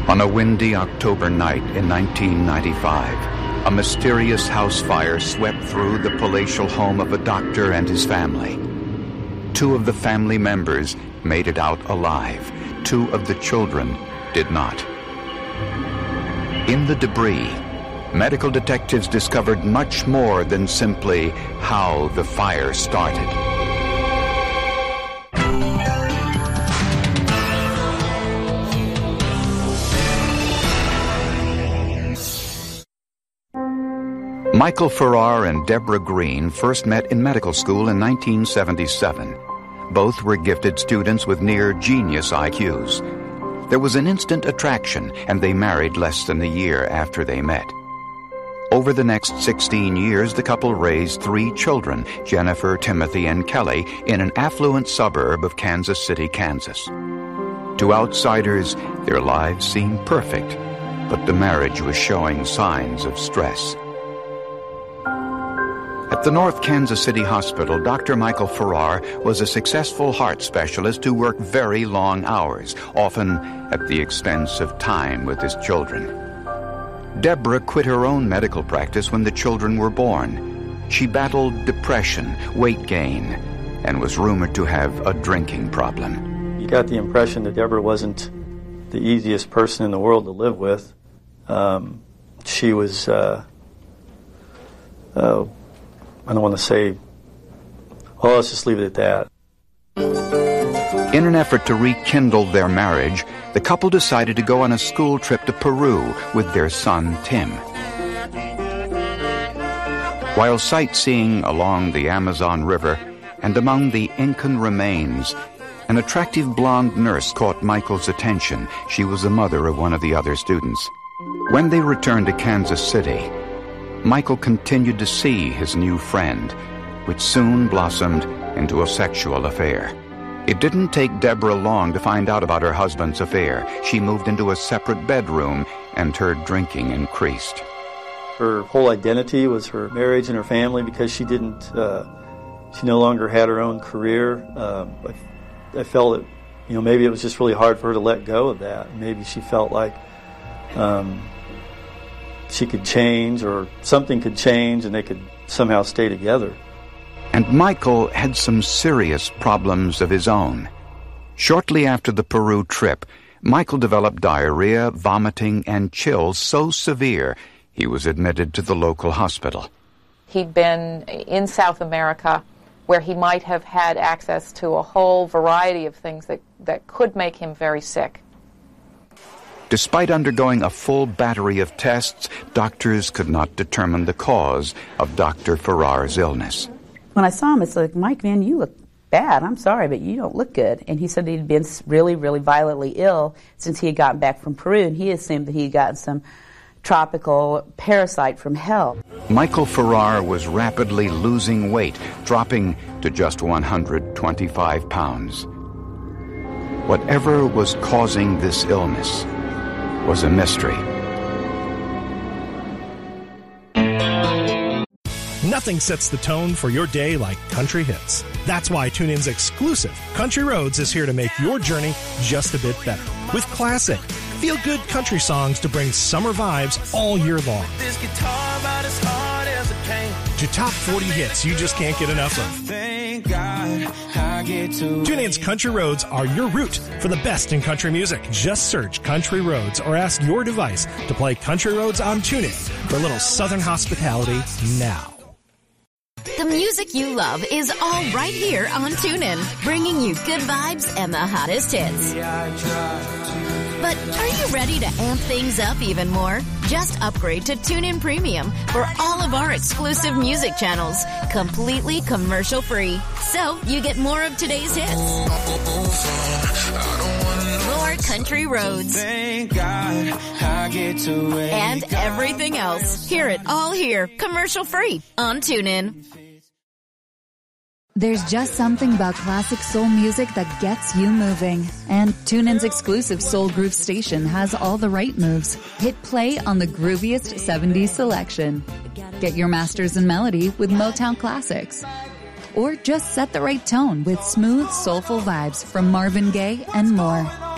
On a windy October night in 1995, a mysterious house fire swept through the palatial home of a doctor and his family. 2 of the family members made it out alive. 2 of the children did not. In the debris, medical detectives discovered much more than simply how the fire started. Michael Farrar and Deborah Green first met in medical school in 1977. Both were gifted students with near-genius IQs. There was an instant attraction, and they married less than a year after they met. Over the next 16 years, the couple raised 3 children, Jennifer, Timothy, and Kelly, in an affluent suburb of Kansas City, Kansas. To outsiders, their lives seemed perfect, but the marriage was showing signs of stress. At the North Kansas City Hospital, Dr. Michael Farrar was a successful heart specialist who worked very long hours, often at the expense of time with his children. Deborah quit her own medical practice when the children were born. She battled depression, weight gain, and was rumored to have a drinking problem. You got the impression that Deborah wasn't the easiest person in the world to live with. She was... I don't want to say, well, let's just leave it at that. In an effort to rekindle their marriage, the couple decided to go on a school trip to Peru with their son, Tim. While sightseeing along the Amazon River and among the Incan remains, an attractive blonde nurse caught Michael's attention. She was the mother of one of the other students. When they returned to Kansas City, Michael continued to see his new friend, which soon blossomed into a sexual affair. It didn't take Deborah long to find out about her husband's affair. She moved into a separate bedroom, and her drinking increased. Her whole identity was her marriage and her family, because she no longer had her own career. I felt that, maybe it was just really hard for her to let go of that. Maybe she felt like she could change, or something could change, and they could somehow stay together. And Michael had some serious problems of his own. Shortly after the Peru trip, Michael developed diarrhea, vomiting, and chills so severe he was admitted to the local hospital. He'd been in South America, where he might have had access to a whole variety of things that could make him very sick. Despite undergoing a full battery of tests, doctors could not determine the cause of Dr. Farrar's illness. When I saw him, it's like, Mike, man, you look bad. I'm sorry, but you don't look good. And he said he'd been really, really violently ill since he had gotten back from Peru, and he assumed that he had gotten some tropical parasite from hell. Michael Farrar was rapidly losing weight, dropping to just 125 pounds. Whatever was causing this illness was a mystery. Nothing sets the tone for your day like country hits. That's why TuneIn's exclusive Country Roads is here to make your journey just a bit better. With classic, feel-good country songs to bring summer vibes all year long. This guitar about as hard as it can. To top 40 hits you just can't get enough of. Thank God I get to TuneIn's Country Roads are your route for the best in country music. Just search Country Roads or ask your device to play Country Roads on TuneIn for a little southern hospitality now. The music you love is all right here on TuneIn, bringing you good vibes and the hottest hits. But are you ready to amp things up even more? Just upgrade to TuneIn Premium for all of our exclusive music channels, completely commercial-free. So you get more of today's hits. More country roads. Thank God I get to and everything else. Hear it all here, commercial-free on TuneIn. There's just something about classic soul music that gets you moving. And TuneIn's exclusive Soul Groove station has all the right moves. Hit play on the grooviest 70s selection. Get your masters in melody with Motown classics. Or just set the right tone with smooth, soulful vibes from Marvin Gaye and more.